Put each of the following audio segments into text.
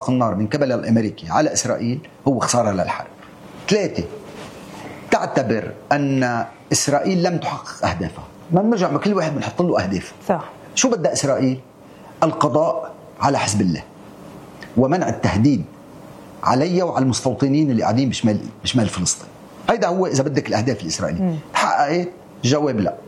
إطلاق النار من قبل الأمريكي على إسرائيل هو خسارة للحرب. 3. تعتبر أن إسرائيل لم تحقق أهدافها. ما نرجع كل واحد بنحط له أهدافه. صح. شو بدأ إسرائيل؟ القضاء على حزب الله ومنع التهديد علي وعلى المستوطنين اللي قاعدين بشمال فلسطين. هيدا هو إذا بدك الأهداف الإسرائيلية. تحققت؟ الجواب لا.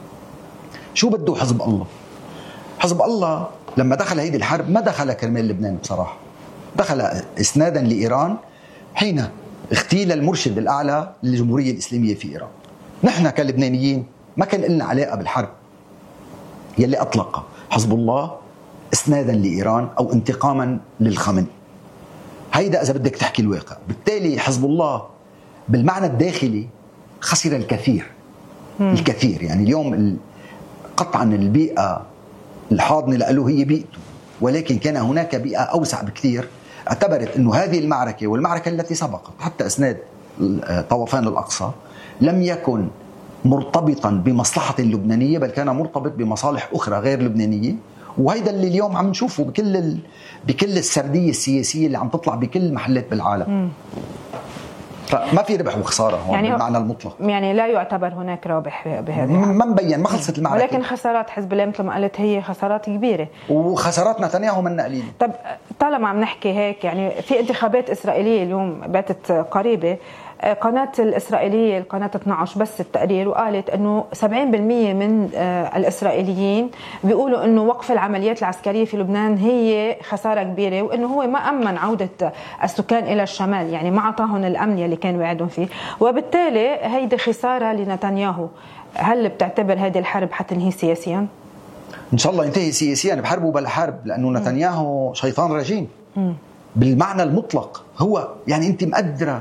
شو بده حزب الله؟ حزب الله لما دخل هيدي الحرب ما دخل كرمال لبنان بصراحة، دخل إسنادا لإيران حين اغتيل المرشد الأعلى للجمهورية الإسلامية في إيران. نحن كلبنانيين ما كان لنا علاقة بالحرب يلي أطلقها حزب الله إسنادا لإيران أو انتقاما للخامنئي. هيدا إذا بدك تحكي الواقع. بالتالي حزب الله بالمعنى الداخلي خسر الكثير. الكثير يعني اليوم قطعا البيئة الحاضنة له هي بيئته، ولكن كان هناك بيئة أوسع بكثير اعتبرت أنه هذه المعركة والمعركة التي سبقت حتى إسناد طوفان الأقصى لم يكن مرتبطا بمصلحة لبنانية، بل كان مرتبط بمصالح أخرى غير لبنانية. وهيدا اللي اليوم عم نشوفه بكل السردية السياسية اللي عم تطلع بكل محلات بالعالم. فما في ربح وخسارة هون يعني بالمعنى المطلق. يعني لا يعتبر هناك رابح بهذه ما مبين، ما خلصت المعركة. ولكن خسارات حزب الله مثل ما قلت هي خسارات كبيرة، وخسارات نتنياهو من قليلة. طب طالما عم نحكي هيك، يعني في انتخابات إسرائيلية اليوم باتت قريبة، قناة الإسرائيلية القناة 12 بس التقرير وقالت أنه 70% من الإسرائيليين بيقولوا أنه وقف العمليات العسكرية في لبنان هي خسارة كبيرة، وأنه هو ما أمن عودة السكان إلى الشمال، يعني ما عطاهم الأمن اللي كان وعدهم فيه، وبالتالي هيدي خسارة لنتنياهو. هل بتعتبر هذه الحرب حتنهي سياسيا؟ إن شاء الله ينتهي سياسيا بحرب وبالحرب، لأنه نتنياهو شيطان رجيم بالمعنى المطلق. هو يعني أنت مقدرة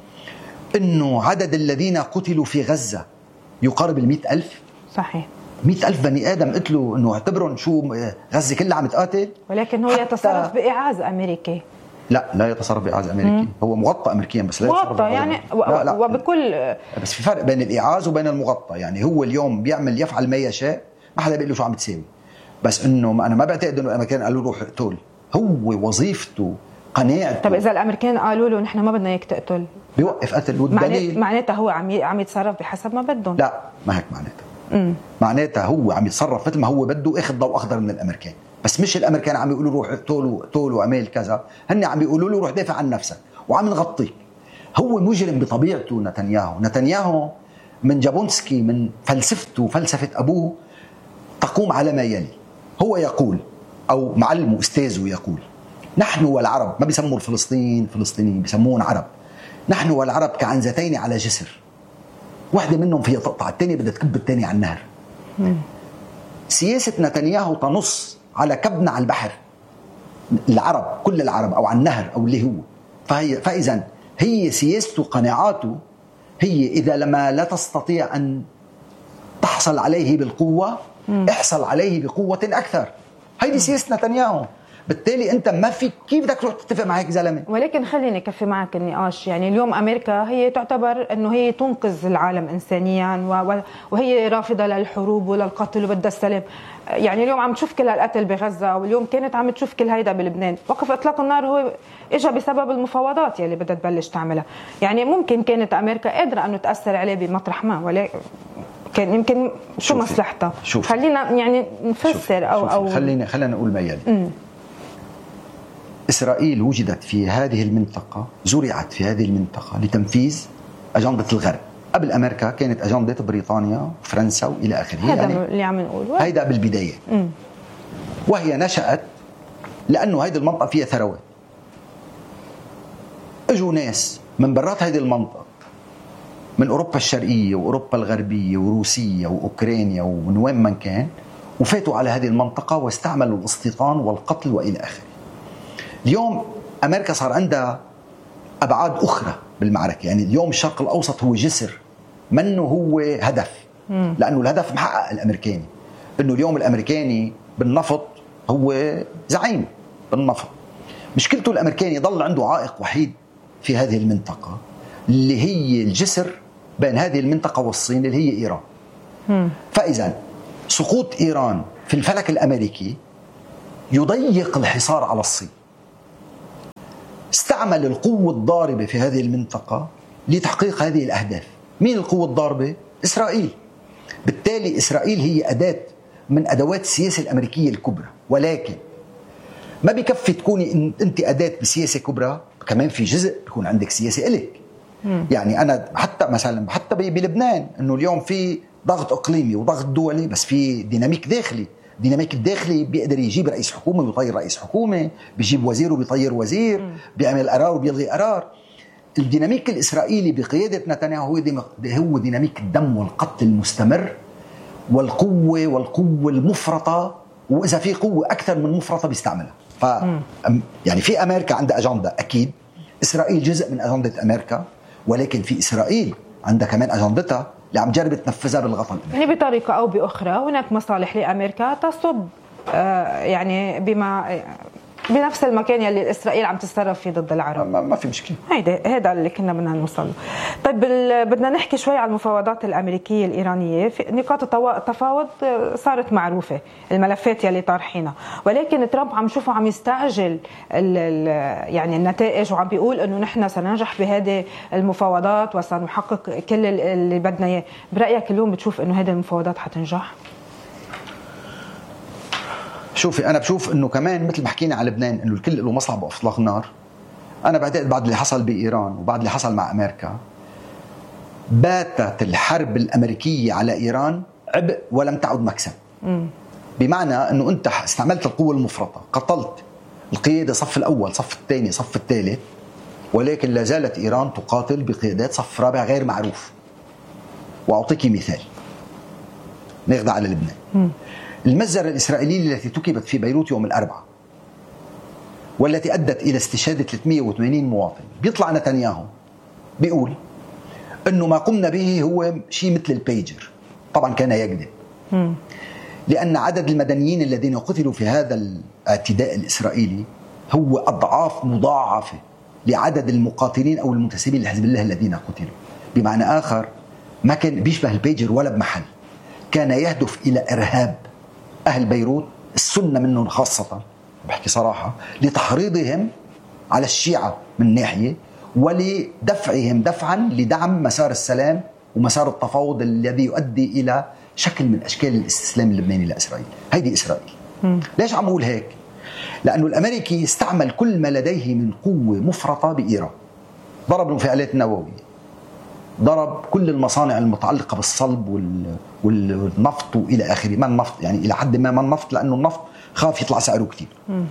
إنه عدد الذين قتلوا في غزة يقارب 100,000. صحيح. 100,000 بني آدم قتلوا، إنه اعتبروا شو غزة كلها عم تقاتل. ولكن هو يتصرف بإعاز أمريكي. لا يتصرف بإعاز أمريكي. هو مغطى أمريكيا بس لا مغطى يعني لا. وبكل بس في فرق بين الإعاز وبين المغطى. يعني هو اليوم يفعل ما يشاء، ما حدا بيقول له شو عم تساوي، بس إنه أنا ما بعتقد إنه الأمريكان قالوا روح اقتل. هو وظيفته قناعته. طب إذا الأمريكان قالوا له نحن ما بدنا إياك تقتل، بيوقف قتل. والدليل معناتها هو عم يتصرف بحسب ما بدهم. لا ما هيك معناتها. معناتها هو عم يتصرف مثل ما هو بده، اخذ ضوء اخضر من الامريكان. بس مش الامريكان عم يقولوا روح اقتل واعمل كذا، هن عم يقولوا له روح دافع عن نفسك وعم نغطيك. هو مجرم بطبيعته نتنياهو من جابونسكي، من فلسفته فلسفه ابوه تقوم على ما يلي. هو يقول، او معلمه استاذه يقول، نحن والعرب، ما بيسموا فلسطينيين، بيسموهم عرب. نحن والعرب كعنزتين على جسر، واحدة منهم فيها تقطع، الثانية بدها تكب الثانية على النهر. سياسة نتنياهو تنص على كبنا على البحر، العرب كل العرب أو على النهر أو اللي هو. فإذا هي سياسته قناعاته هي إذا لما لا تستطيع أن تحصل عليه بالقوة احصل عليه بقوة أكثر. هيدي سياسة نتنياهو. بالتالي انت ما في كيف بدك تروح تتفق مع هيك زلمه. ولكن خليني كفي معك النقاش. يعني اليوم امريكا هي تعتبر انه هي تنقذ العالم انسانيا وهي رافضه للحروب وللقتل وبدها السلام. يعني اليوم عم تشوف كل هالقتل بغزه، واليوم كانت عم تشوف كل هيدا بلبنان. وقف اطلاق النار هو اجى بسبب المفاوضات يلي بدها تبلش تعملها. يعني ممكن كانت امريكا قادره انه تاثر عليه بمطرح ما، ولكن كان يمكن شو مصلحتها. خلينا يعني نفسر او خلينا نقول ما يلي. إسرائيل وجدت في هذه المنطقة، زرعت في هذه المنطقة لتنفيذ أجندة الغرب. قبل أمريكا كانت أجندة بريطانيا وفرنسا وإلى آخره. هذا يعني اللي عم نقوله هيدا بالبداية. وهي نشأت لأنه هذه المنطقة فيها ثروات. اجوا ناس من برات هذه المنطقة، من أوروبا الشرقية وأوروبا الغربية وروسيا وأوكرانيا ومن وين من كان، وفاتوا على هذه المنطقة واستعملوا الاستيطان والقتل وإلى آخره. اليوم أمريكا صار عندها أبعاد أخرى بالمعركة. يعني اليوم الشرق الأوسط هو جسر، منه هو هدف. لأنه الهدف محقق الأمريكاني، إنه اليوم الأمريكاني بالنفط هو زعيم بالنفط. مشكلته الأمريكاني ضل عنده عائق وحيد في هذه المنطقة، اللي هي الجسر بين هذه المنطقة والصين، اللي هي إيران. فإذا سقوط إيران في الفلك الأمريكي يضيق الحصار على الصين. استعمل القوة الضاربة في هذه المنطقة لتحقيق هذه الأهداف. مين القوة الضاربة؟ إسرائيل. بالتالي إسرائيل هي أداة من أدوات السياسة الأمريكية الكبرى، ولكن ما بكفي تكوني أنت أداة بسياسة كبرى، كمان في جزء بيكون عندك سياسة إلك. يعني أنا حتى مثلا حتى بلبنان أنه اليوم في ضغط إقليمي وضغط دولي، بس في ديناميك داخلي. الديناميك الداخلي بيقدر يجيب رئيس حكومة ويطير رئيس حكومة، بيجيب وزير وبيطير وزير، بيعمل قرار وبيلغي قرار. الديناميك الإسرائيلي بقيادة نتنياهو هو ديناميك الدم والقتل المستمر والقوة المفرطة، وإذا في قوة أكثر من مفرطة بيستعملها. يعني في أمريكا عندها أجندة، أكيد إسرائيل جزء من أجندة أمريكا، ولكن في إسرائيل عندها كمان أجندتها اللي عم جرب تنفذها بالغطاء الأمريكي. يعني بطريقة أو بأخرى هناك مصالح لأمريكا تصب يعني بنفس المكان يلي إسرائيل عم تتصرف فيه ضد العرب. ما في مشكلة. هذا اللي كنا بدنا نوصل له. طيب بدنا نحكي شوي عن المفاوضات الأمريكية الإيرانية. في نقاط التفاوض صارت معروفة، الملفات يلي طارحينها، ولكن ترامب عم شوفه عم يستعجل يعني النتائج، وعم بيقول إنه نحن سننجح بهذه المفاوضات وسنحقق كل اللي بدنا إياه. برأيك اليوم بتشوف إنه هذه المفاوضات حتنجح؟ شوفي، أنا بشوف إنه كمان مثل ما حكينا على لبنان إنه الكل له مصلحة بإطلاق النار. أنا بعتقد بعد اللي حصل بإيران وبعد اللي حصل مع أمريكا، باتت الحرب الأمريكية على إيران عبء ولم تعد مكسب. بمعنى إنه أنت استعملت القوة المفرطة، قتلت القيادة صف الأول، صف الثاني، صف الثالث، ولكن لا زالت إيران تقاتل بقيادات صف رابع غير معروف. وأعطيك مثال ناخذ على لبنان. المجزرة الإسرائيلية التي تكبت في بيروت يوم الأربعاء والتي أدت إلى استشهاد 380 مواطن، بيطلع نتنياهو بيقول أنه ما قمنا به هو شيء مثل البيجر. طبعا كان يكذب، لأن عدد المدنيين الذين قتلوا في هذا الاعتداء الإسرائيلي هو أضعاف مضاعفة لعدد المقاتلين أو المنتسبين لحزب الله الذين قتلوا. بمعنى آخر، ما كان بيشبه البيجر ولا بمحل، كان يهدف إلى إرهاب أهل بيروت، السنة منهم خاصة، بحكي صراحة، لتحريضهم على الشيعة من ناحية، ولدفعهم دفعا لدعم مسار السلام ومسار التفاوض الذي يؤدي إلى شكل من أشكال الاستسلام اللبناني لإسرائيل. هيدي إسرائيل. ليش عم أقول هيك؟ لأنه الأمريكي استعمل كل ما لديه من قوة مفرطة بإيران. ضرب المفاعلات النووية، ضرب كل المصانع المتعلقة بالصلب والنفط وإلى آخره. ما النفط يعني إلى حد ما النفط، لأنه النفط خاف يطلع سعره كتير.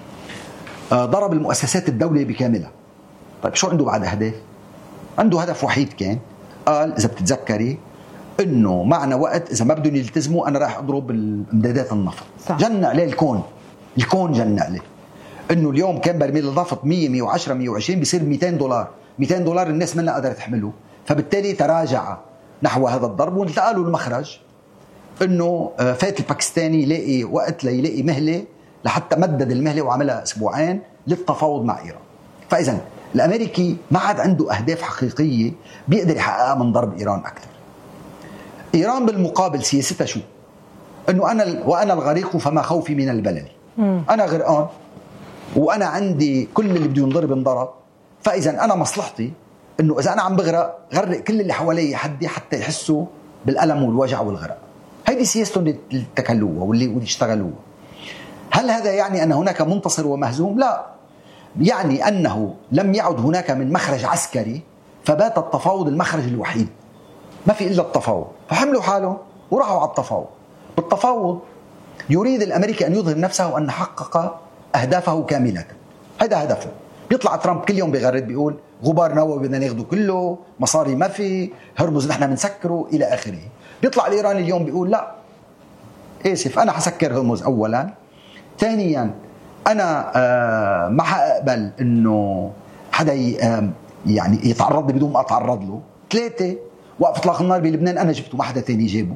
ضرب المؤسسات الدولية بكاملها. طيب شو عنده بعد أهداف؟ عنده هدف وحيد، كان قال إذا بتتذكري إنه معنا وقت، إذا ما بدهم يلتزموا أنا راح أضرب امدادات النفط. جن عليه الكون جن عليه إنه اليوم كان برميل النفط 100 110 120 بيصير 200 دولار. 200 دولار الناس منها قدرت تحمله، فبالتالي تراجع نحو هذا الضرب. والتقى له المخرج انه فات الباكستاني يلاقي وقت ليلاقي مهله، لحتى مدد المهله وعملها اسبوعين للتفاوض مع ايران. فاذا الامريكي ما عاد عنده اهداف حقيقيه بيقدر يحققها من ضرب ايران اكثر. ايران بالمقابل سياستها شو؟ انه وانا الغريق فما خوفي من البلل. انا غرقان وانا عندي كل اللي بده ينضرب انضرب، فاذا انا مصلحتي انه اذا انا عم بغرق غرق كل اللي حوالي حتى يحسوا بالالم والوجع والغرق. هيدي سياستهم اللي اتكلوها واللي اشتغلوها. هل هذا يعني ان هناك منتصر ومهزوم؟ لا، يعني انه لم يعد هناك من مخرج عسكري، فبات التفاوض المخرج الوحيد، ما في الا التفاوض. فحملوا حالهم وراحوا على التفاوض. بالتفاوض يريد الامريكي ان يظهر نفسه وان حقق اهدافه كامله. هذا هدفه. بيطلع ترامب كل يوم بيغرد بيقول غبار نووي بدنا ناخده كله، مصاري ما في، هرمز نحن بنسكره الى اخره. بيطلع الايراني اليوم بيقول لا اسف، انا حسكر هرمز اولا، ثانيا انا ما حقبل انه حدا يعني يتعرض لي بدون ما اتعرض له، ثلاثه وقف اطلاق النار بلبنان انا جبته ما حدا ثاني جابه.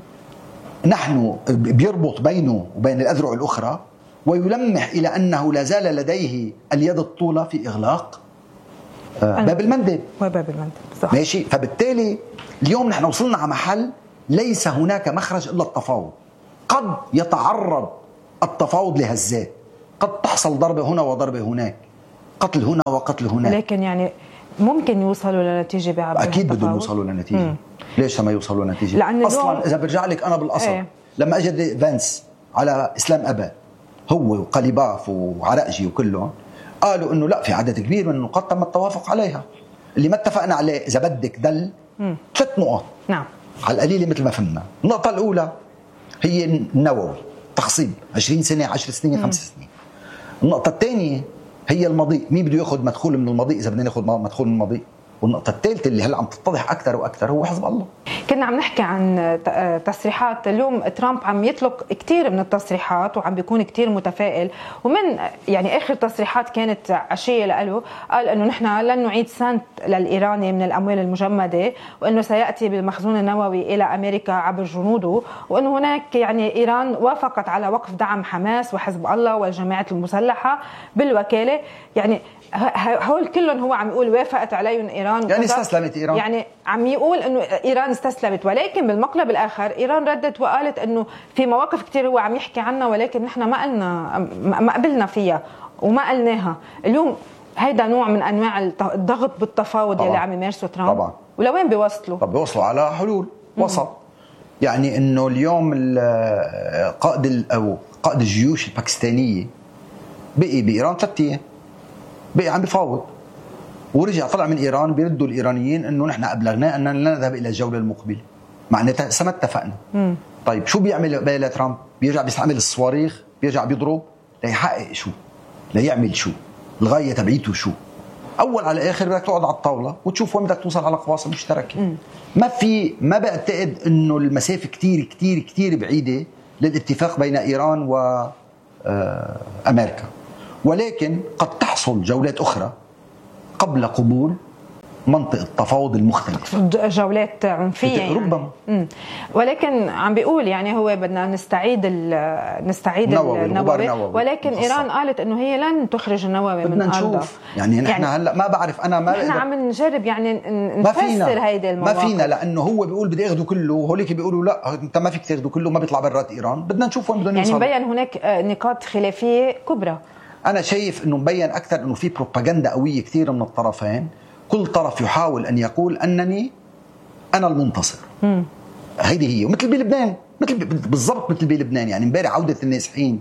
نحن بيربط بينه وبين الاذرع الاخرى، ويلمح الى انه لا زال لديه اليد الطولة في اغلاق باب المندب. صح. ماشي. فبالتالي اليوم نحن وصلنا على محل ليس هناك مخرج إلا التفاوض. قد يتعرض التفاوض لهزات، قد تحصل ضربة هنا وضربة هناك، قتل هنا وقتل هناك. لكن يعني ممكن يوصلوا لنتيجة بعد أكيد بدهم يوصلوا لنتيجة. ليش ما يوصلوا لنتيجة؟ لأن أصلا إذا برجع لك أنا بالأصل لما أجد فانس على إسلام أبا هو وقليباف وعرقجي وكلهم قالوا إنه لا في عدد كبير من النقاط تم التوافق عليها. اللي ما اتفقنا عليه إذا بدك دل 3 نقاط. نعم. على القليل مثل ما فهمنا. النقطة الأولى هي النووي تخصيب 20 سنة 10 سنين 5 سنين. النقطة الثانية هي المضيء، مين بده ياخذ مدخول من المضيء إذا بدنا ناخذ مدخول من المضيء. والنقطة الثالثة اللي هلا عم تتضح أكثر وأكثر هو حزب الله. كنا عم نحكي عن تصريحات اليوم، ترامب عم يطلق كثير من التصريحات وعم بيكون كثير متفائل، ومن يعني آخر تصريحات كانت عشية له قال إنه نحن لن نعيد سنت للإيراني من الأموال المجمدة، وإنه سيأتي بالمخزون النووي إلى أمريكا عبر جنوده، وإنه هناك يعني إيران وافقت على وقف دعم حماس وحزب الله والجماعات المسلحة بالوكالة. يعني هول كلهم هو عم يقول وافقت عليهم إيران، يعني استسلمت إيران، يعني عم يقول إنه إيران استسلمت، ولكن بالمقلب الآخر إيران ردت وقالت إنه في مواقف كتير هو عم يحكي عنها ولكن نحن ما قبلنا فيها وما قلناها. اليوم هيدا نوع من أنواع الضغط بالتفاوض اللي عم يمارسه ترامب. طبعا. ولوين بيوصلوا؟ طب بيوصلوا على حلول وسط. يعني إنه اليوم قائد الجيوش الباكستانية بقي بإيران 3 أيام، بقي عم بيفاوض، ورجع طلع من إيران بيردوا الإيرانيين إنه نحن أبلغنا أننا لا نذهب إلى الجولة المقبلة، معناتها ما اتفقنا. طيب شو بيعمل بقى ترامب؟ بيرجع بيستعمل الصواريخ، بيرجع بيضرب ليحقق شو؟ ليعمل شو؟ الغاية تبعيته شو؟ أول على آخر بدك تقعد على الطاولة وتشوف وين بدك توصل على قواصم مشتركة. ما بعتقد إنه المسافة كتير كتير كتير بعيدة للاتفاق بين إيران وأمريكا، ولكن قد تحصل جولات أخرى قبل قبول منطق التفاوض المختلف، جولات عنفية يعني. ربما. ولكن عم بيقول يعني هو بدنا نستعيد النووي، ولكن إيران قالت إنه هي لن تخرج النووي من أرضها. يعني نحن هلا ما بعرف أنا نحن عم نجرب يعني نفسر هيدا المواقف. ما فينا، لأنه هو بيقول بدي أخذه كله وهوليك بيقولوا لا أنت ما فيك تاخذه كله، ما بيطلع برات إيران. بدنا نشوف وين بدنا نوصل. يعني مبين هناك نقاط خلافية كبرى. أنا شايف إنه مبين أكثر إنه في بروباغندا قوية كثير من الطرفين، كل طرف يحاول أن يقول أنا المنتصر. هيدي هي، مثل بلبنان، بالضبط مثل بلبنان. يعني امبارح عودة النازحين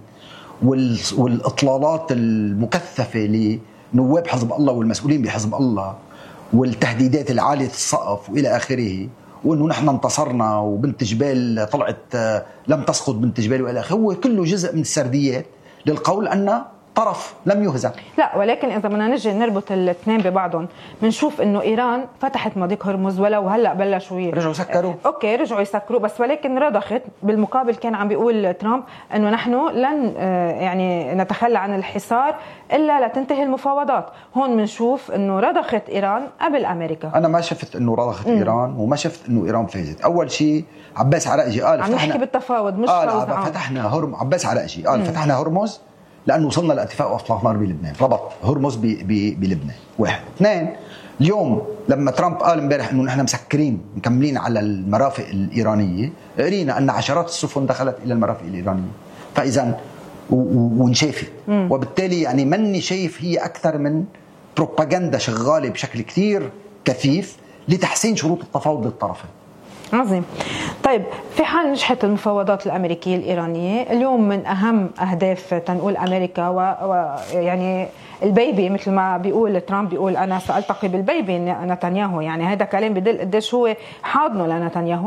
والإطلالات المكثفة لنواب حزب الله والمسؤولين بحزب الله والتهديدات العالية السقف وإلى آخره، وإنه نحن انتصرنا وبنت جبال طلعت لم تسقط بنت جبال وإلى آخره، هو كله جزء من السرديات للقول أن طرف لم يهزم. لا، ولكن إذا بدنا نجي نربط الاثنين ببعضهم بنشوف إنه إيران فتحت مضيق هرمز، ولو هلأ بلشوا رجعوا يسكروا. أوكي رجعوا يسكروا، بس ولكن رضخت. بالمقابل كان عم بيقول ترامب إنه نحن لن يعني نتخلى عن الحصار إلا لتنتهي المفاوضات. هون بنشوف إنه رضخت إيران قبل أمريكا. أنا ما شفت إنه رضخت إيران، وما شفت إنه إيران فازت. أول شيء عباس عرقجي قال عم نحكي بالتفاوض مش فوز. فتحنا عباس عرقجي قال فتحنا هرمز لأنه وصلنا لاتفاق وإطلاق نار بلبنان، ربط هرمز بلبنان. 1 2 اليوم لما ترامب قال امبارح إنه نحن مسكرين مكملين على المرافق الإيرانية، قرينا أن عشرات السفن دخلت إلى المرافق الإيرانية، فإذا وانشافت. وبالتالي يعني مني شايف هي أكثر من بروباغندا شغالة بشكل كثير كثيف لتحسين شروط التفاوض للطرفين. عظيم. طيب في حال نجحت المفاوضات الأمريكية الإيرانية اليوم، من أهم أهداف تنقول أمريكا ويعني البيبي مثل ما بيقول ترامب، بيقول أنا سألتقي بالبيبي نتنياهو، يعني هذا كلام بدل قديش هو حاضنه لنتنياهو.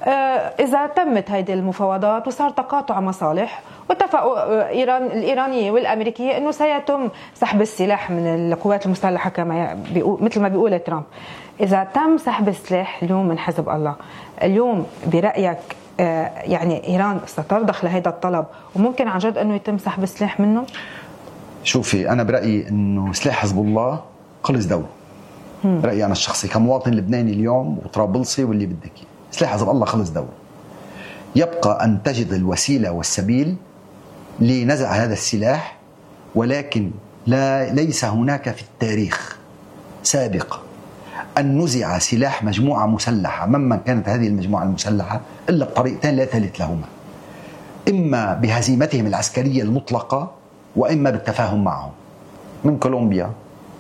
إذا تمت هذه المفاوضات وصار تقاطع مصالح واتفقوا الإيرانية والأمريكية أنه سيتم سحب السلاح من القوات المسلحة كما مثل ما بيقول ترامب، إذا تم سحب السلاح اليوم من حزب الله، اليوم برأيك يعني إيران سترضخ لهذا الطلب وممكن عن جد أنه يتم سحب السلاح منه؟ شوفي، أنا برأيي أنه سلاح حزب الله خلص دولة. رأيي أنا الشخصي كمواطن لبناني اليوم وطرابلسي واللي بدك، سلاح حزب الله خلص دولة. يبقى أن تجد الوسيلة والسبيل لنزع هذا السلاح، ولكن ليس هناك في التاريخ سابق أن نزع سلاح مجموعة مسلحة ممن كانت هذه المجموعة المسلحة إلا بطريقتين لا ثالث لهما، إما بهزيمتهم العسكرية المطلقة وإما بالتفاهم معهم. من كولومبيا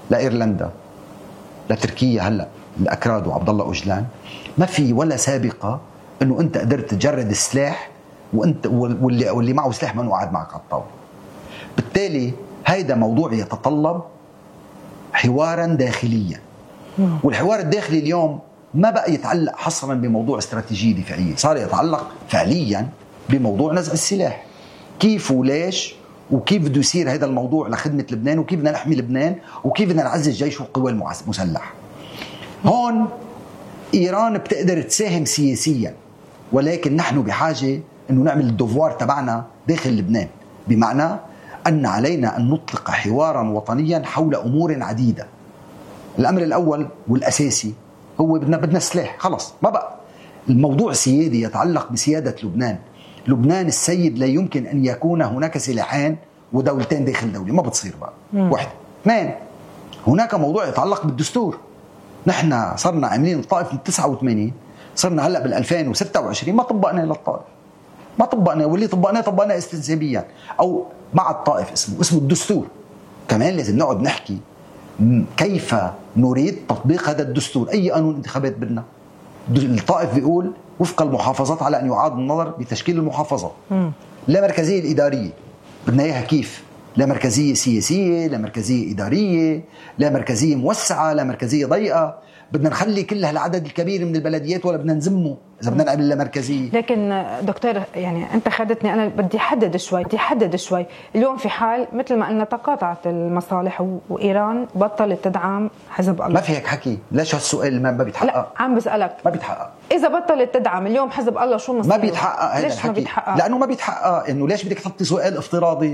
لايرلندا لتركيا هلا الاكراد وعبد الله اوجلان، ما في ولا سابقه انه انت قدرت تجرد السلاح وانت واللي معه سلاح ما قاعد معك على الطاوله. بالتالي هيدا موضوع يتطلب حوارا داخليا، والحوار الداخلي اليوم ما بقى يتعلق حصرا بموضوع استراتيجية دفاعية، صار يتعلق فعليا بموضوع نزع السلاح، كيف وليش وكيف بده يصير هذا الموضوع لخدمة لبنان، وكيف بدنا نحمي لبنان، وكيف بدنا نعزز جيش والقوى المسلحة. هون إيران بتقدر تساهم سياسيا، ولكن نحن بحاجة أنه نعمل الدوفوار تبعنا داخل لبنان، بمعنى أن علينا أن نطلق حوارا وطنيا حول أمور عديدة. الأمر الأول والأساسي هو بدنا سلاح، خلص ما بقى الموضوع سيادي يتعلق بسيادة لبنان. لبنان السيد لا يمكن أن يكون هناك سلاحين ودولتين داخل دولة، ما بتصير بقى. واحد. اثنين، هناك موضوع يتعلق بالدستور. نحن صرنا عاملين الطائف من 89، صرنا هلأ بال2026 ما طبقنا للطائف، ما طبقنا، واللي طبقناه استنسابيا أو مع الطائف اسمه الدستور. كمان لازم نقعد نحكي كيف نريد تطبيق هذا الدستور، أي قانون انتخابات بدنا. الطائف بيقول وفق المحافظات على أن يعاد النظر بتشكيل المحافظات. لا مركزية الإدارية بدنا إياها كيف؟ لا مركزية سياسية، لا مركزية إدارية، لا مركزية موسعة، لا مركزية ضيقة. بدنا نخلي كل هالعدد الكبير من البلديات ولا بدنا نزمه إذا بدنا نعمل لا مركزية؟ لكن دكتور يعني أنت خدتني، أنا بدي أحدد شوي. اليوم في حال مثل ما قلنا تقاطعت المصالح وإيران بطلت تدعم حزب الله. ما في هيك حكي. ليش هالسؤال ما بيتحقق؟ لا عم بسألك. ما بيتحقق. إذا بطلت تدعم اليوم حزب الله شو مصيره؟ ما بيتحقق هذا الحكي. ما بيتحقق؟ لأنه ما بيتحقق. إنه ليش بدك تحطي سؤال افتراضي؟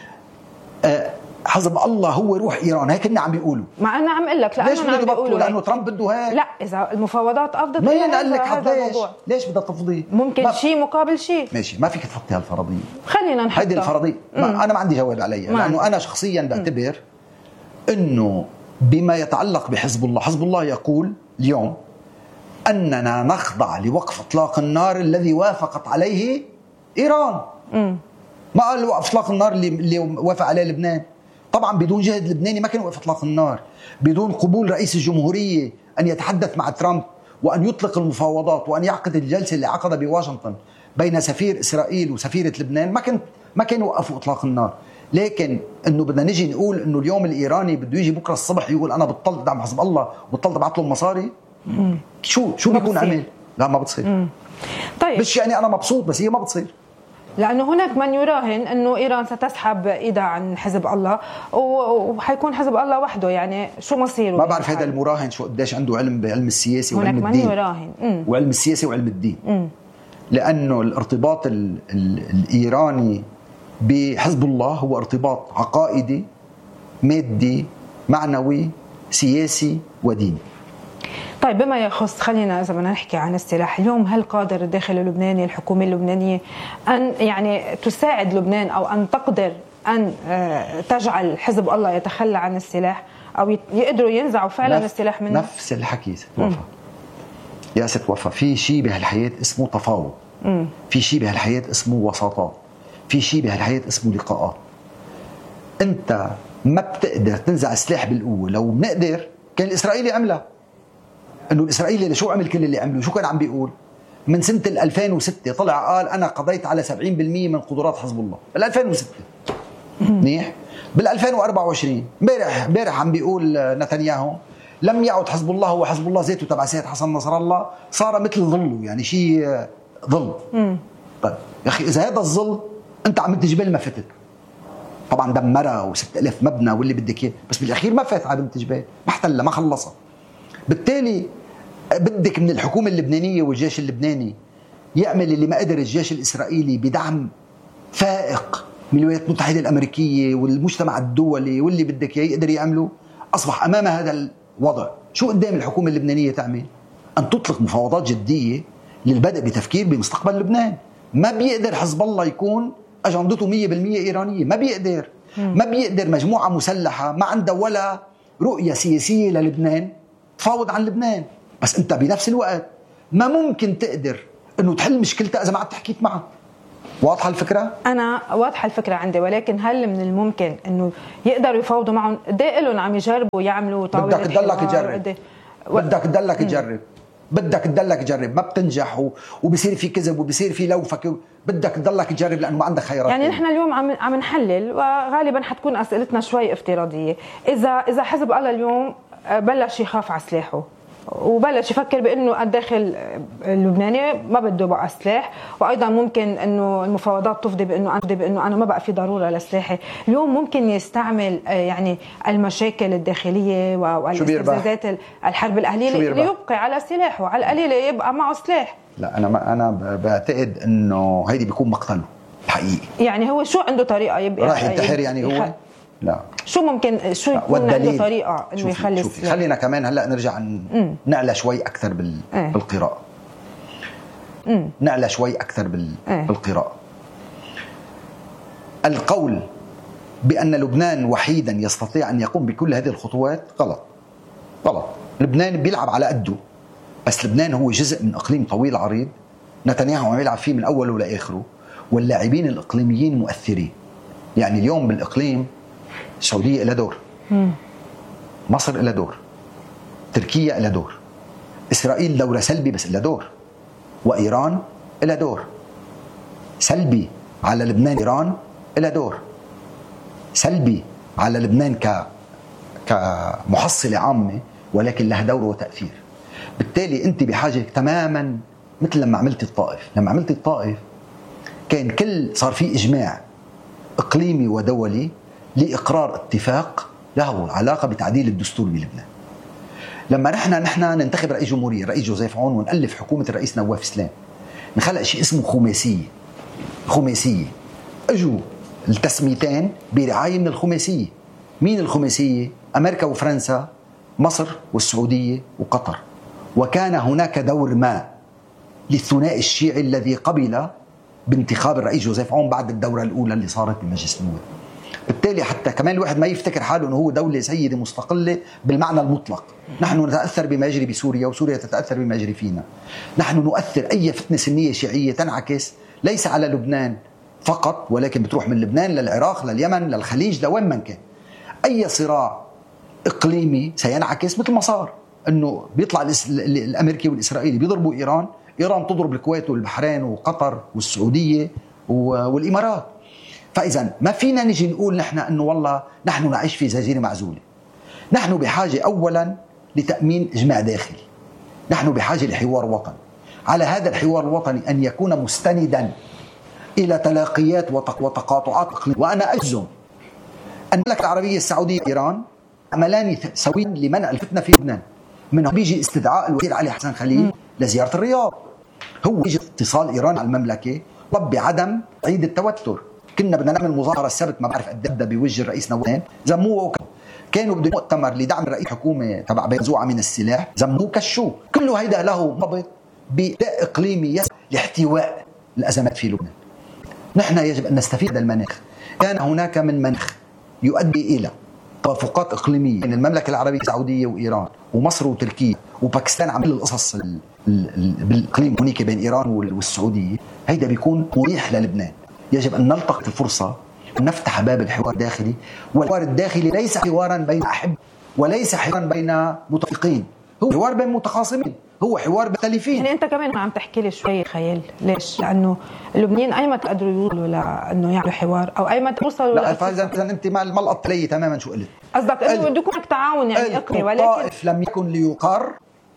حزب الله هو روح إيران، هيك كنا عم بيقولوا. ما أنا عم أقول لك ليش بدنا نبطل؟ لأنه ترامب بده هيك. لا إذا المفاوضات أفضت مين قال لك ليش بدها تفضي؟ ممكن شيء مقابل شيء. ماشي، ما فيك تحطي هالفرضية. خلينا نحطها. هيدي الفرضية أنا ما عندي جواب عليها، لأنه أنا شخصيا بعتبر إنه بما يتعلق بحزب الله، حزب الله يقول اليوم أننا نخضع لوقف إطلاق النار الذي وافقت عليه إيران. ما قال وقف إطلاق النار اللي وافق عليه لبنان. طبعا بدون جهد لبناني ما كان وقف إطلاق النار، بدون قبول رئيس الجمهورية أن يتحدث مع ترامب وأن يطلق المفاوضات وأن يعقد الجلسة اللي عقدها بواشنطن بين سفير إسرائيل وسفيرة لبنان، ما كان وقفوا إطلاق النار. لكن إنه بدنا نجي نقول إنه اليوم الإيراني بده يجي بكرة الصبح يقول أنا بطلت دعم حزب الله وبطلت ابعث لهم مصاري، شو بيكون عمل؟ لا ما بتصير. طيب مش يعني أنا مبسوط، بس هي ما بتصير. لأنه هناك من يراهن أنه إيران ستسحب إيدها عن حزب الله وحيكون حزب الله وحده، يعني شو مصيره؟ ما بعرف هذا المراهن شو قديش عنده علم بعلم السياسي وعلم الدين. هناك من يراهن وعلم السياسي وعلم الدين. لأنه الارتباط الإيراني بحزب الله هو ارتباط عقائدي مادي معنوي سياسي وديني. طيب بما يخص، خلينا إذا بدنا نحكي عن السلاح اليوم، هل قادر الداخل اللبناني الحكومة اللبنانية أن يعني تساعد لبنان أو أن تقدر أن تجعل حزب الله يتخلى عن السلاح أو يقدروا ينزعوا فعلا السلاح منه؟ نفس الحكي ست وفا. يا ست وفا، في شيء بهالحياة اسمه تفاوض، في شيء بهالحياة اسمه وساطات، في شيء بهالحياة اسمه لقاءات. أنت ما بتقدر تنزع السلاح بالقوة. لو بنقدر كان الإسرائيلي عملها. انه الاسرائيلي شو عمل كل اللي عمله؟ شو كان عم بيقول؟ من سنه 2006 طلع قال انا قضيت على 70% من قدرات حزب الله بال 2006. منيح. بال 2024 امبارح عم بيقول نتنياهو لم يعد حزب الله هو حزب الله ذاته تبع سيد حسن نصر الله، صار مثل ظله، يعني شيء ظل. طيب يا اخي اذا هذا الظل انت عم تجبل ما فتت، طبعا دمرها و6000 مبنى واللي بدك اياه، بس بالاخير ما فات على بنت جبال، ما احتلها ما خلصها. بالتالي بدك من الحكومة اللبنانية والجيش اللبناني يعمل اللي ما قدر الجيش الإسرائيلي بدعم فائق من الولايات المتحدة الأمريكية والمجتمع الدولي واللي بدك يقدر يعمله. أصبح أمام هذا الوضع شو قدام الحكومة اللبنانية تعمل؟ أن تطلق مفاوضات جدية للبدء بتفكير بمستقبل لبنان. ما بيقدر حزب الله يكون أجندته 100% إيرانية، ما بيقدر. ما بيقدر مجموعة مسلحة ما عندها ولا رؤية سياسية للبنان تفاوض عن لبنان. بس انت بنفس الوقت ما ممكن تقدر انه تحل مشكلتها اذا ما عاد حكيت معها. واضحه الفكره؟ انا واضحه الفكره عندي، ولكن هل من الممكن انه يقدروا يفاوضوا معهم؟ قد ايه لهم عم يجربوا يعملوا طاوله بدك تضلك تجرب، بدك تضلك تجرب، بدك تضلك تجرب، ما بتنجح وبصير في كذب وبصير في لوفك، بدك تضلك تجرب لانه ما عندك خيارات. يعني نحن اليوم عم نحلل، وغالبا حتكون اسئلتنا شوي افتراضيه. اذا حزب الله اليوم بلش يخاف على سلاحه وبلش يفكر بانه الداخل اللبناني ما بده بقى سلاح، وايضا ممكن انه المفاوضات تفضي بانه انا ما بقى في ضروره لسلاحي، اليوم ممكن يستعمل يعني المشاكل الداخليه والاستفزازات الحرب الاهليه ليبقي على سلاحه، على القليله يبقى معه سلاح. لا انا بعتقد انه هيدي بيكون مقتله الحقيقي. يعني هو شو عنده طريقه يبقى راح ينتحر يعني هو؟ لا شو ممكن يكون عنده طريقه انه يخلي السلاح؟ خلينا كمان هلا نرجع نعلى شوي اكثر بالقراءه. نعلى شوي اكثر بالقراءه. القول بان لبنان وحيدا يستطيع ان يقوم بكل هذه الخطوات غلط. لبنان بيلعب على قده، بس لبنان هو جزء من اقليم طويل عريض نتنياهو عم يلعب فيه من اوله لاخره، واللاعبين الاقليميين مؤثرين. يعني اليوم بالاقليم السعودية إلى دور، مصر إلى دور، تركيا إلى دور، إسرائيل دورة سلبي بس إلى دور، وإيران إلى دور سلبي على لبنان. إيران إلى دور سلبي على لبنان كمحصلة عامة، ولكن لها دور وتأثير. بالتالي أنت بحاجة تماما مثل لما عملت الطائف كان صار في إجماع إقليمي ودولي لإقرار اتفاق له علاقة بتعديل الدستور بلبنان. لما نحن ننتخب رئيس جمهورية، رئيس جوزيف عون، ونألف حكومة الرئيس نواف سلام، نخلق شيء اسمه خماسية. اجوا التسميتين برعاية من الخماسية. مين الخماسية؟ أمريكا وفرنسا، مصر والسعودية وقطر. وكان هناك دور ما للثنائي الشيعي الذي قبل بانتخاب الرئيس جوزيف عون بعد الدورة الأولى اللي صارت بمجلس النواب. بالتالي حتى كمان الواحد ما يفتكر حاله أنه هو دولة سيدة مستقلة بالمعنى المطلق. نحن نتأثر بما يجري بسوريا، وسوريا تتأثر بما يجري فينا. نحن نؤثر أي فتنة سنية شيعية تنعكس ليس على لبنان فقط، ولكن بتروح من لبنان للعراق لليمن للخليج لوين من كان. أي صراع إقليمي سينعكس مثل ما صار، أنه بيطلع الأمريكي والإسرائيلي بيضربوا إيران تضرب الكويت والبحرين وقطر والسعودية والإمارات. فإذا ما فينا نجي نقول نحن أنه والله نحن نعيش في جزيرة معزولة. نحن بحاجة أولا لتأمين إجماع داخلي، نحن بحاجة لحوار وطني. على هذا الحوار الوطني أن يكون مستندا إلى تلاقيات وتقاطعات إقليمية. وأنا أجزم أن المملكة العربية السعودية وإيران عملان سويا لمنع الفتنة في لبنان. منهم بيجي استدعاء الوزير علي حسن خليل لزيارة الرياض، هو يجي اتصال إيران على المملكة طلب بعدم عيد التوتر. كنا بدنا نعمل مظاهرة السبت ما بعرف قد بوجه الرئيس نواف، زموه كانوا بده مؤتمر لدعم الرئيس حكومة تبع منزوعة من السلاح، زموه كشوه. كله هيدا له مرتبط بأداء إقليمي لاحتواء الأزمات في لبنان. نحن يجب أن نستفيد المناخ. كان هناك من مناخ يؤدي إلى توافقات إقليمية بين المملكة العربية السعودية وإيران ومصر وتركيا وباكستان، عمل القصص بالإقليم هناك بين إيران والسعودية. هيدا بيكون مريح للبنان. يجب أن نلتقط الفرصة ونفتح باب الحوار الداخلي. والحوار الداخلي ليس حوارا بين أحب، وليس حوارا بين متفقين، هو حوار بين متخاصمين، هو حوار مختلفين. يعني أنت كمان عم تحكي لي شوية خيال. ليش؟ لأنه اللبنانيين أي ما تقدروا يوصلوا لأنه يعملوا حوار، أو أي ما توصلوا لا فإذا أنت ما لقطت لي تماما شو قلت. قصدك إنه بده يكون تعاون يعني إقليمي، ولكن الطائف لم يكن ليقر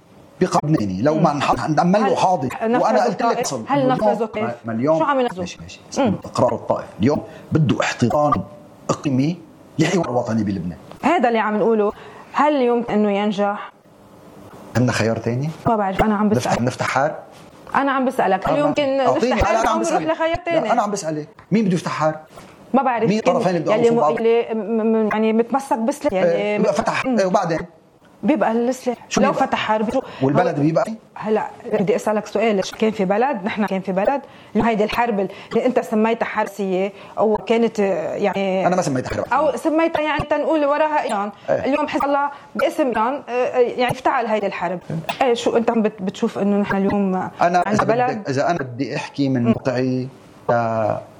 بقبناني لو ما نعمل له حاضر. وأنا قلت لك هل نفذوا كيف؟ شو عم ينفذوا؟ ماشي. إقرار الطائف اليوم بده احتضان إقليمي لحوار وطني بلبنان. هذا اللي عم نقوله. هل يمكن إنه ينجح؟ عندنا خيار تاني؟ ما بعرف. أنا عم بسأل. نفتح حار؟ أنا عم بسألك هل يمكن نفتح حار أو نروح لخيار تاني؟ أنا عم بسألك مين بده يفتح حار؟ ما بعرف. مين طرفين بدهم يوصلوا يعني متمسك بسلاح يعني فتح وبعدين بيبقى السلاح لو فتح حرب والبلد بيبقى. هلا بدي اسالك سؤال. كان في بلد، نحن كان في بلد هيدي الحرب اللي انت سميتها حرسيه او كانت يعني انا ما سميتها حرب او سميتها يعني تنقول وراها ايران. اليوم حزب الله باسم ايران يعني افتعل هيدي الحرب. شو انت بتشوف انه نحن اليوم انا اذا انا بدي احكي من موقعي آه